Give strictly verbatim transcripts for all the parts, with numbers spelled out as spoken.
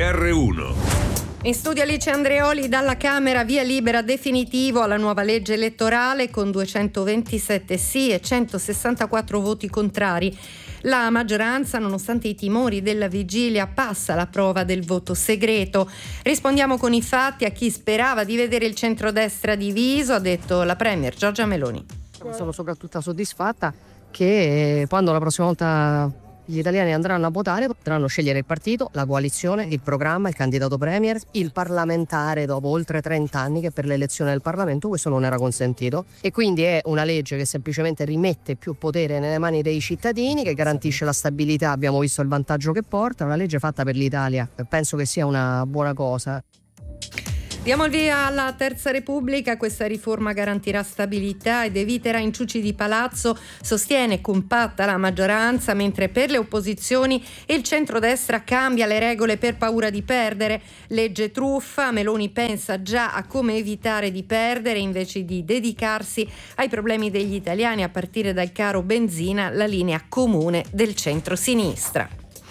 R uno. In studio Alice Andreoli. Dalla Camera via libera definitivo alla nuova legge elettorale con duecentoventisette sì e centosessantaquattro voti contrari. La maggioranza, nonostante i timori della vigilia, passa la prova del voto segreto. Rispondiamo con i fatti a chi sperava di vedere il centrodestra diviso, ha detto la Premier Giorgia Meloni. Sono soprattutto soddisfatta che quando la prossima volta gli italiani andranno a votare potranno scegliere il partito, la coalizione, il programma, il candidato premier, il parlamentare dopo oltre trenta anni che per l'elezione del Parlamento questo non era consentito, e quindi è una legge che semplicemente rimette più potere nelle mani dei cittadini, che garantisce la stabilità. Abbiamo visto il vantaggio che porta, una legge fatta per l'Italia, penso che sia una buona cosa. Diamo il via alla Terza Repubblica. Questa riforma garantirà stabilità ed eviterà inciuci di palazzo, sostiene compatta la maggioranza, mentre per le opposizioni il centrodestra cambia le regole per paura di perdere. Legge truffa, Meloni pensa già a come evitare di perdere invece di dedicarsi ai problemi degli italiani, a partire dal caro benzina, la linea comune del centro-sinistra.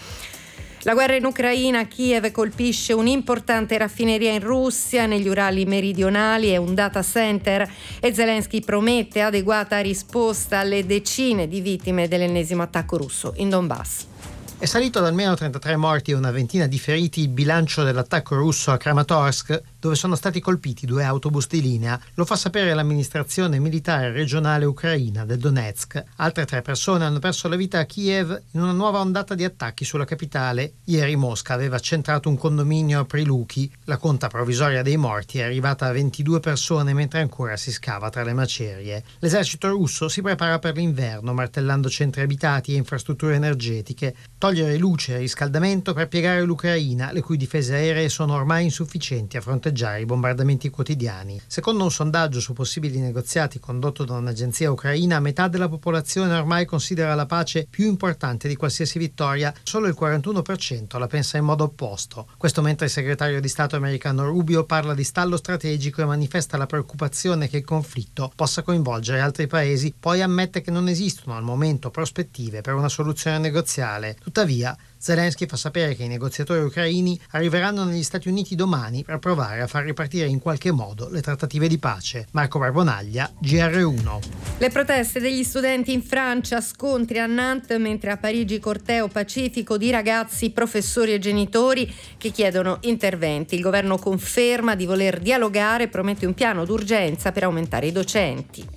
La guerra in Ucraina, Kiev colpisce un'importante raffineria in Russia, negli Urali meridionali e un data center, e Zelensky promette adeguata risposta alle decine di vittime dell'ennesimo attacco russo in Donbass. È salito ad almeno trentatré morti e una ventina di feriti il bilancio dell'attacco russo a Kramatorsk, dove sono stati colpiti due autobus di linea. Lo fa sapere l'amministrazione militare regionale ucraina del Donetsk. Altre tre persone hanno perso la vita a Kiev in una nuova ondata di attacchi sulla capitale. Ieri Mosca aveva centrato un condominio a Priluki. La conta provvisoria dei morti è arrivata a ventidue persone, mentre ancora si scava tra le macerie. L'esercito russo si prepara per l'inverno, martellando centri abitati e infrastrutture energetiche. Togliere luce e riscaldamento per piegare l'Ucraina, le cui difese aeree sono ormai insufficienti a fronteggiare i bombardamenti quotidiani. Secondo un sondaggio su possibili negoziati condotto da un'agenzia ucraina, metà della popolazione ormai considera la pace più importante di qualsiasi vittoria. Solo il quarantuno per cento la pensa in modo opposto. Questo mentre il segretario di Stato americano Rubio parla di stallo strategico e manifesta la preoccupazione che il conflitto possa coinvolgere altri paesi, poi ammette che non esistono al momento prospettive per una soluzione negoziale. Tuttavia, Zelensky fa sapere che i negoziatori ucraini arriveranno negli Stati Uniti domani per provare a far ripartire in qualche modo le trattative di pace. Marco Barbonaglia, G R uno. Le proteste degli studenti in Francia, scontri a Nantes, mentre a Parigi corteo pacifico di ragazzi, professori e genitori che chiedono interventi. Il governo conferma di voler dialogare e promette un piano d'urgenza per aumentare i docenti.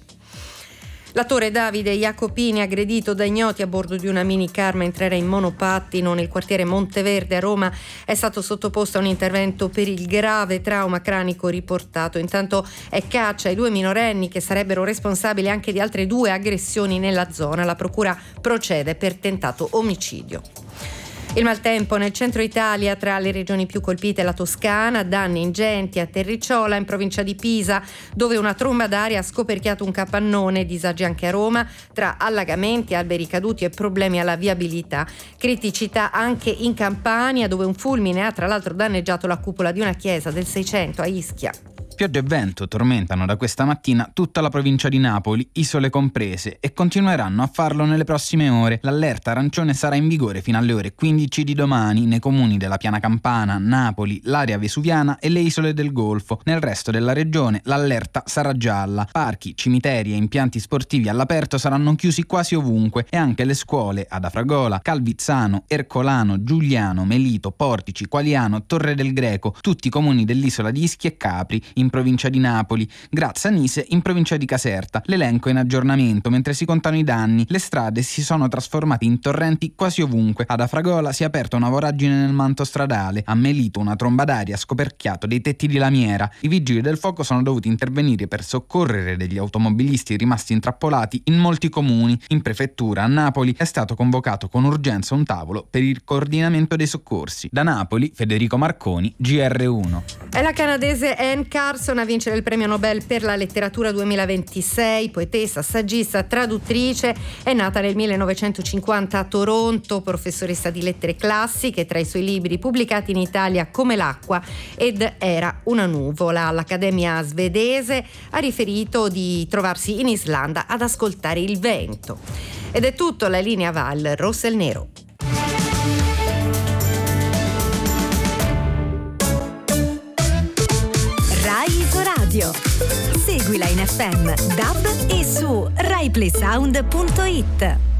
L'attore Davide Jacopini, aggredito da ignoti a bordo di una minicar mentre era in monopattino nel quartiere Monteverde a Roma, è stato sottoposto a un intervento per il grave trauma cranico riportato. Intanto è caccia ai due minorenni che sarebbero responsabili anche di altre due aggressioni nella zona. La procura procede per tentato omicidio. Il maltempo nel centro Italia, tra le regioni più colpite la Toscana, danni ingenti a Terricciola in provincia di Pisa, dove una tromba d'aria ha scoperchiato un capannone, disagi anche a Roma, tra allagamenti, alberi caduti e problemi alla viabilità. Criticità anche in Campania, dove un fulmine ha tra l'altro danneggiato la cupola di una chiesa del Seicento a Ischia. Pioggia e vento tormentano da questa mattina tutta la provincia di Napoli, isole comprese, e continueranno a farlo nelle prossime ore. L'allerta arancione sarà in vigore fino alle ore quindici di domani nei comuni della Piana Campana, Napoli, l'area vesuviana e le isole del Golfo. Nel resto della regione l'allerta sarà gialla. Parchi, cimiteri e impianti sportivi all'aperto saranno chiusi quasi ovunque, e anche le scuole ad Afragola, Calvizzano, Ercolano, Giuliano, Melito, Portici, Qualiano, Torre del Greco, tutti i comuni dell'isola di Ischia e Capri, in provincia di Napoli, Grazia Nise in provincia di Caserta. L'elenco è in aggiornamento mentre si contano i danni. Le strade si sono trasformate in torrenti quasi ovunque. Ad Afragola si è aperta una voragine nel manto stradale. A Melito una tromba d'aria ha scoperchiato dei tetti di lamiera. I vigili del fuoco sono dovuti intervenire per soccorrere degli automobilisti rimasti intrappolati in molti comuni. In prefettura a Napoli è stato convocato con urgenza un tavolo per il coordinamento dei soccorsi. Da Napoli, Federico Marconi, G R uno. È la canadese Anne Carson a vincere il premio Nobel per la letteratura duemilaventisei, poetessa, saggista, traduttrice. È nata nel millenovecentocinquanta a Toronto, professoressa di lettere classiche, tra i suoi libri pubblicati in Italia Come l'acqua ed Era una nuvola. L'Accademia svedese ha riferito di trovarsi in Islanda ad ascoltare il vento. Ed è tutto, la linea va al rosso e il nero. radio. Seguila in F M, D A B e su rai play sound punto it.